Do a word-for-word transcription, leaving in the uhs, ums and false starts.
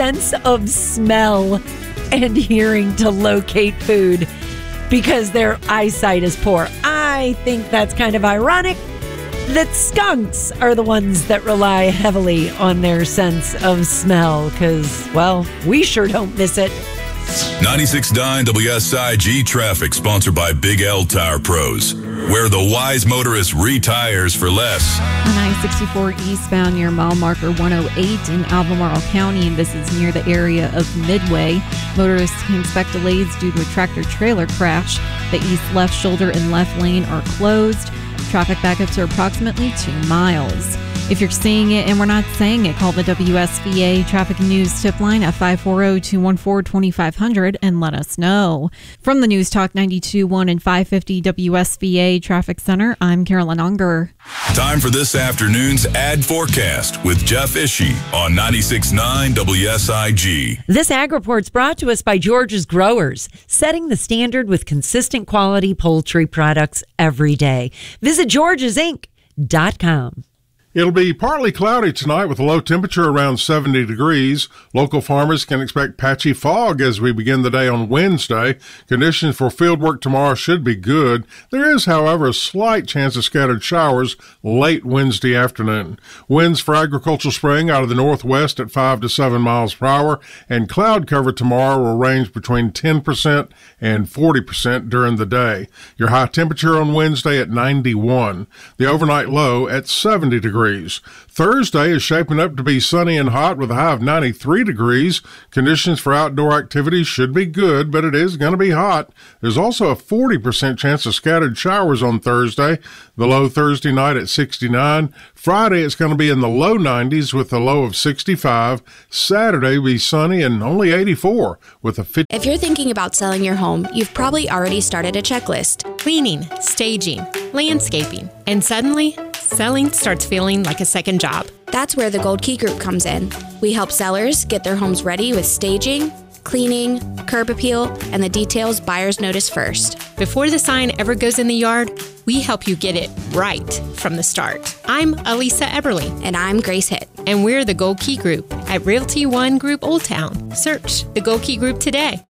sense of smell and hearing to locate food because their eyesight is poor. I think that's kind of ironic that skunks are the ones that rely heavily on their sense of smell because, well, we sure don't miss it. ninety-six point nine W S I G traffic sponsored by Big L Tire Pros, where the wise motorist retires for less. On I sixty-four eastbound near mile marker one oh eight in Albemarle County, and this is near the area of Midway. Motorists can expect delays due to a tractor-trailer crash. The east left shoulder and left lane are closed. Traffic backups are approximately two miles. If you're seeing it and we're not saying it, call the W S V A Traffic News tip line at five four zero, two one four, two five zero zero and let us know. From the News Talk ninety-two point one and five fifty W S V A Traffic Center, I'm Carolyn Unger. Time for this afternoon's ad forecast with Jeff Ishii on ninety-six point nine W S I G. This ag report's brought to us by George's Growers, setting the standard with consistent quality poultry products every day. Visit georges inc dot com. It'll be partly cloudy tonight with a low temperature around seventy degrees. Local farmers can expect patchy fog as we begin the day on Wednesday. Conditions for field work tomorrow should be good. There is, however, a slight chance of scattered showers late Wednesday afternoon. Winds for agricultural spraying out of the northwest at five to seven miles per hour, and cloud cover tomorrow will range between ten percent and forty percent during the day. Your high temperature on Wednesday at ninety-one. The overnight low at seventy degrees. Thursday is shaping up to be sunny and hot with a high of ninety-three degrees. Conditions for outdoor activities should be good, but it is going to be hot. There's also a forty percent chance of scattered showers on Thursday. The low Thursday night at sixty-nine. Friday it's going to be in the low nineties with a low of sixty-five. Saturday will be sunny and only eighty-four with a fifty. If you're thinking about selling your home, you've probably already started a checklist. Cleaning, staging, landscaping, and suddenly, selling starts feeling like a second job. That's where the Gold Key Group comes in. We help sellers get their homes ready with staging, cleaning, curb appeal, and the details buyers notice first. Before the sign ever goes in the yard, we help you get it right from the start. I'm Elisa Eberly. And I'm Grace Hitt. And we're the Gold Key Group at Realty One Group Old Town. Search the Gold Key Group today.